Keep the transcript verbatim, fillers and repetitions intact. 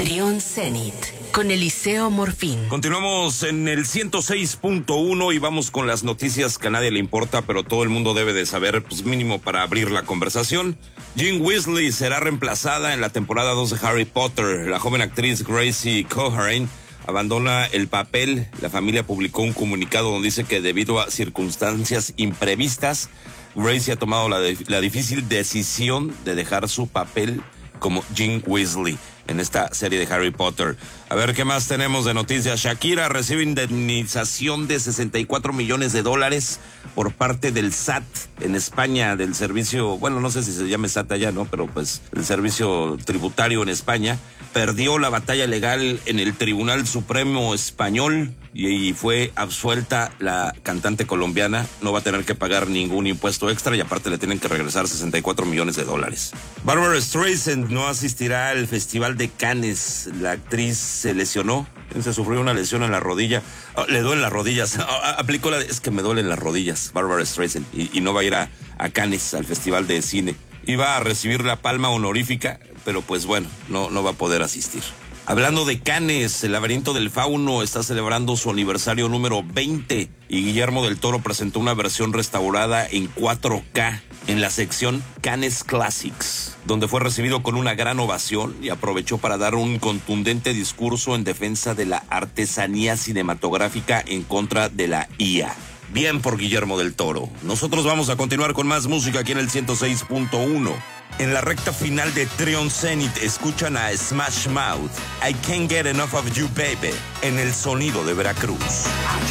Trión Zenit con Eliseo Morfín. Continuamos en el ciento seis punto uno y vamos con las noticias que a nadie le importa, pero todo el mundo debe de saber, pues mínimo para abrir la conversación. Ginny Weasley será reemplazada en la temporada dos de Harry Potter. La joven actriz Gracie Cohran abandona el papel. La familia publicó un comunicado donde dice que debido a circunstancias imprevistas, Gracie ha tomado la, de, la difícil decisión de dejar su papel como Ginny Weasley en esta serie de Harry Potter. A ver qué más tenemos de noticias. Shakira recibe indemnización de sesenta y cuatro millones de dólares por parte del S A T en España, del servicio, bueno, no sé si se llame S A T allá, ¿no? Pero pues el servicio tributario en España. Perdió la batalla legal en el Tribunal Supremo Español y fue absuelta la cantante colombiana. No va a tener que pagar ningún impuesto extra y aparte le tienen que regresar sesenta y cuatro millones de dólares. Barbra Streisand no asistirá al Festival de Cannes. La actriz se lesionó, se sufrió una lesión en la rodilla. Oh, le duelen las rodillas. Oh, aplicó la de, es que me duelen las rodillas, Barbra Streisand, y, y no va a ir a, a Cannes, al Festival de Cine. Iba a recibir la palma honorífica, pero pues bueno, no, no va a poder asistir. Hablando de Cannes, el Laberinto del Fauno está celebrando su aniversario número veinte y Guillermo del Toro presentó una versión restaurada en cuatro K en la sección Cannes Classics, donde fue recibido con una gran ovación y aprovechó para dar un contundente discurso en defensa de la artesanía cinematográfica en contra de la I A. Bien por Guillermo del Toro. Nosotros vamos a continuar con más música aquí en el ciento seis punto uno. En la recta final de Trión Zenit escuchan a Smash Mouth, I Can't Get Enough of You Baby, en el sonido de Veracruz.